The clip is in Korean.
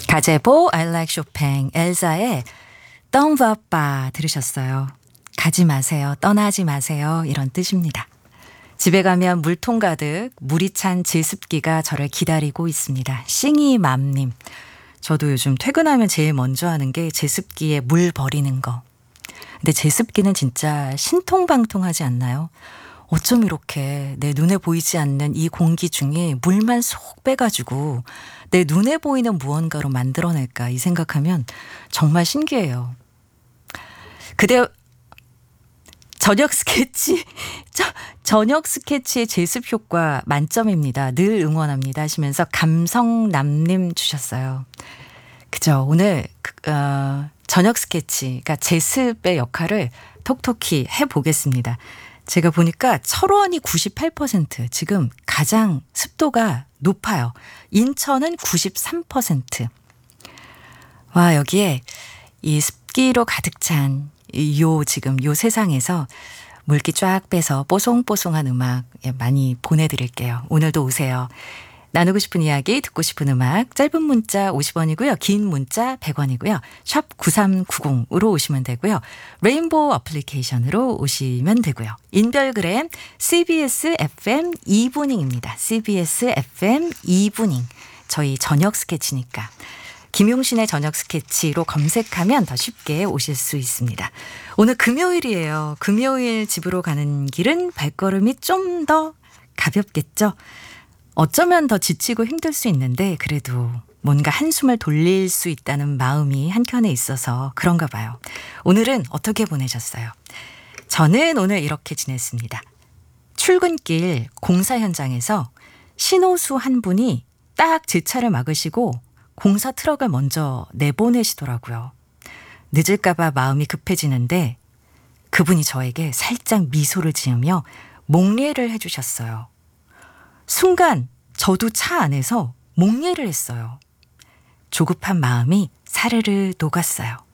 가제보 I like Chopin 엘사의 Don't va pas 들으셨어요. 가지 마세요. 떠나지 마세요. 이런 뜻입니다. 집에 가면 물통 가득 물이 찬 제습기가 저를 기다리고 있습니다. 싱이맘님. 저도 요즘 퇴근하면 제일 먼저 하는 게 제습기에 물 버리는 거. 근데 제습기는 진짜 신통방통하지 않나요? 어쩜 이렇게 내 눈에 보이지 않는 이 공기 중에 물만 쏙 빼가지고 내 눈에 보이는 무언가로 만들어낼까 이 생각하면 정말 신기해요. 그대 저녁 스케치의 제습 효과 만점입니다. 늘 응원합니다 하시면서 감성남님 주셨어요. 그죠? 오늘 저녁 스케치, 그러니까 제습의 역할을 톡톡히 해보겠습니다. 제가 보니까 철원이 98%, 지금 가장 습도가 높아요. 인천은 93%. 와, 여기에 이 습기로 가득 찬 지금 요 세상에서 물기 쫙 빼서 뽀송뽀송한 음악 많이 보내드릴게요. 오늘도 오세요. 나누고 싶은 이야기, 듣고 싶은 음악, 짧은 문자 50원이고요. 긴 문자 100원이고요. 샵 9390으로 오시면 되고요. 레인보우 어플리케이션으로 오시면 되고요. 인별그램 CBS FM 이브닝입니다. CBS FM 이브닝. 저희 저녁 스케치니까. 김용신의 저녁 스케치로 검색하면 더 쉽게 오실 수 있습니다. 오늘 금요일이에요. 금요일 집으로 가는 길은 발걸음이 좀 더 가볍겠죠? 어쩌면 더 지치고 힘들 수 있는데 그래도 뭔가 한숨을 돌릴 수 있다는 마음이 한켠에 있어서 그런가 봐요. 오늘은 어떻게 보내셨어요? 저는 오늘 이렇게 지냈습니다. 출근길 공사 현장에서 신호수 한 분이 딱 제 차를 막으시고 공사 트럭을 먼저 내보내시더라고요. 늦을까 봐 마음이 급해지는데 그분이 저에게 살짝 미소를 지으며 목례를 해주셨어요. 순간 저도 차 안에서 목례를 했어요. 조급한 마음이 사르르 녹았어요.